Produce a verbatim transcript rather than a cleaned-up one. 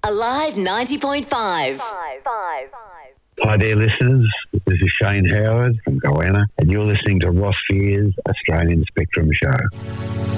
Alive ninety point five. Hi there, listeners. This is Shane Howard from Goanna, and you're listening to Ross Fear's Australian Spectrum Show.